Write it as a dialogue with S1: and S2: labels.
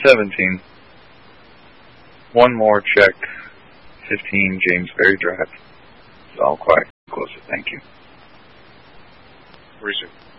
S1: 17. One more check. 15 James Ferry Drive. It's all quiet. Close it. Thank you.
S2: Resume.